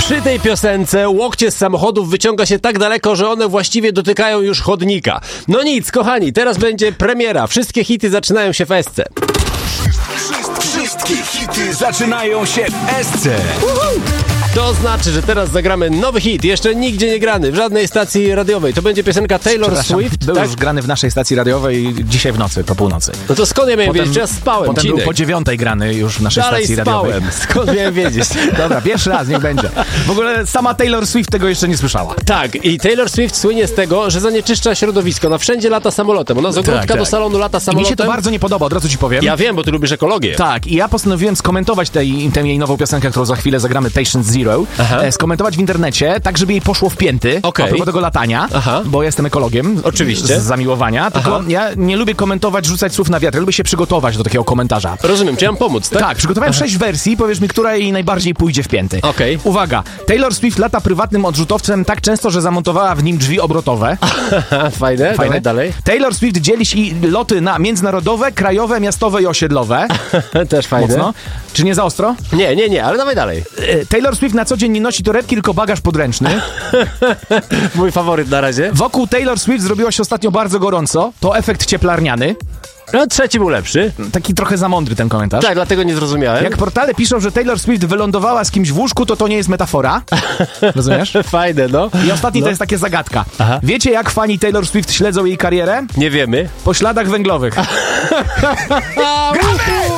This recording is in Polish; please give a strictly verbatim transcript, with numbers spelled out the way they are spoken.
Przy tej piosence łokcie z samochodów wyciąga się tak daleko, że one właściwie dotykają już chodnika. No nic, kochani, teraz będzie premiera. Wszystkie hity zaczynają się w esce. Wszystkie hity zaczynają się w esce. To znaczy, że teraz zagramy nowy hit, jeszcze nigdzie nie grany, w żadnej stacji radiowej. To będzie piosenka Taylor Swift. Był tak? już grany w naszej stacji radiowej dzisiaj w nocy, po północy. No to skąd ja miałem wiedzieć? Ja spałem, Potem Cinek. był po dziewiątej grany już w naszej Dalej stacji spałem. radiowej. Skąd miałem wiedzieć? Dobra, pierwszy raz, niech będzie. W ogóle sama Taylor Swift tego jeszcze nie słyszała. Tak, i Taylor Swift słynie z tego, że zanieczyszcza środowisko. Ona wszędzie lata samolotem. Ona z ogródka Tak, tak. do salonu lata I mi samolotem. się to bardzo nie podoba, od razu ci powiem. Ja wiem, bo ty lubisz ekologię. Tak, i ja postanowiłem skomentować tej, tę jej nową piosenkę, którą za chwilę zagramy, Patient Zero, e, skomentować w internecie, tak żeby jej poszło w pięty, Okej. a propos tego latania, Aha. bo jestem ekologiem, Oczywiście. z zamiłowania, tylko Aha. ja nie lubię komentować, rzucać słów na wiatr, ja lubię się przygotować do takiego komentarza. Rozumiem, czy ja mam pomóc, tak? Tak, przygotowałem sześć wersji, powiesz mi, która jej najbardziej pójdzie w pięty. Okej. Uwaga, Taylor Swift lata prywatnym odrzutowcem tak często, że zamontowała w nim drzwi obrotowe. Fajne, Fajne. Fajne. Dalej. Taylor Swift dzieli się loty na międzynarodowe, krajowe, miastowe i osiedlowe. Też fajne. Mocno. Czy nie za ostro? Nie, nie, nie, ale dawaj dalej. E, Taylor Swift na co dzień nie nosi torebki, tylko bagaż podręczny. Mój faworyt na razie. Wokół Taylor Swift zrobiło się ostatnio bardzo gorąco. To efekt cieplarniany. No, trzeci był lepszy. Taki trochę za mądry ten komentarz. Tak, dlatego nie zrozumiałem. Jak portale piszą, że Taylor Swift wylądowała z kimś w łóżku, to to nie jest metafora. Rozumiesz? Fajne, no. I ostatni no. to jest takie zagadka. Aha. Wiecie, jak fani Taylor Swift śledzą jej karierę? Nie wiemy. Po śladach węglowych.